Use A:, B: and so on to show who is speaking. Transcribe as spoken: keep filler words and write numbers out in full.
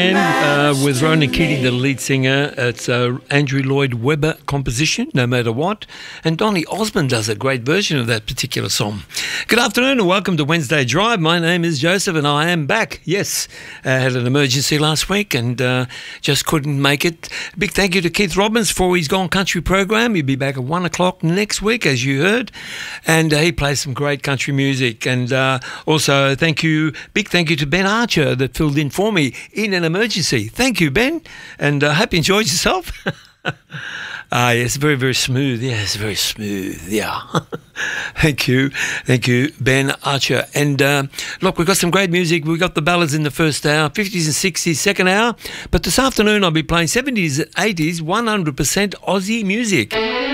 A: And uh, with Ronan Keating, the lead singer, it's uh, Andrew Lloyd Webber composition, No Matter What, and Donny Osmond does a great version of that particular song. Good afternoon and welcome to Wednesday Drive. My name is Joseph and I am back. Yes, I had an emergency last week and uh, just couldn't make it. Big thank you to Keith Robbins for his Gone Country program. He'll be back at one o'clock next week, as you heard, and uh, he plays some great country music. And uh, also thank you, big thank you to Ben Archer that filled in for me in an emergency. Thank you, Ben, and I uh, hope you enjoyed yourself. Ah, yes, very, very smooth. Yes, very smooth. Yeah. Thank you. Thank you, Ben Archer. And uh, look, we've got some great music. We've got the ballads in the first hour, fifties and sixties, second hour. But this afternoon I'll be playing seventies, eighties, one hundred percent Aussie music.